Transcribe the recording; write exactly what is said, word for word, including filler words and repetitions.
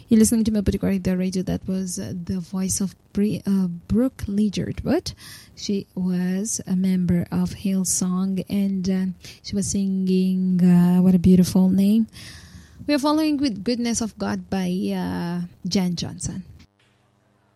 You're listening to Maputo Corridor Radio. That was uh, the voice of Bri- uh, Brooke Ledyard. But she was a member of Hillsong, and uh, she was singing, uh, what a beautiful name. We are following with Goodness of God by uh, Jan Johnson.